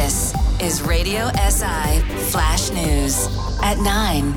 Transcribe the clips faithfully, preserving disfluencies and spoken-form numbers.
This is Radio S I Flash News at nine.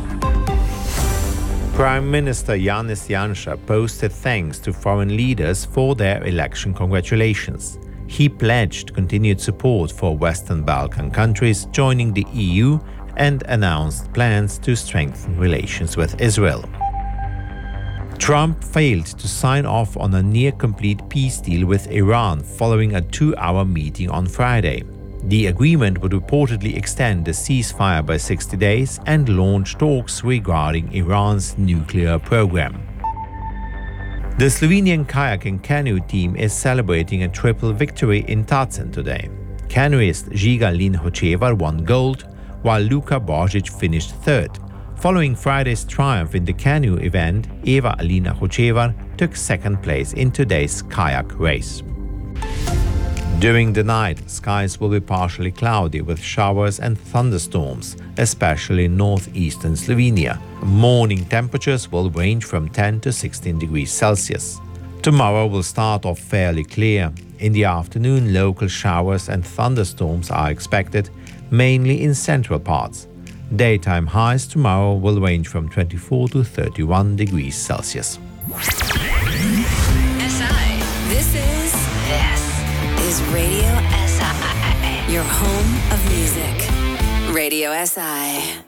Prime Minister Yanis Janša posted thanks to foreign leaders for their election congratulations. He pledged continued support for Western Balkan countries joining the E U and announced plans to strengthen relations with Israel. Trump failed to sign off on a near-complete peace deal with Iran following a two-hour meeting on Friday. The agreement would reportedly extend the ceasefire by sixty days and launch talks regarding Iran's nuclear program. The Slovenian kayak and canoe team is celebrating a triple victory in Tacen today. Canoeist Žiga Lin Hočevar won gold, while Luka Božič finished third. Following Friday's triumph in the canoe event, Eva Alina Hočevar took second place in today's kayak race. During the night, skies will be partially cloudy with showers and thunderstorms, especially in northeastern Slovenia. Morning temperatures will range from ten to sixteen degrees Celsius. Tomorrow will start off fairly clear. In the afternoon, local showers and thunderstorms are expected, mainly in central parts. Daytime highs tomorrow will range from twenty-four to thirty-one degrees Celsius. S I. This is this is Radio S I, your home of music. Radio S I.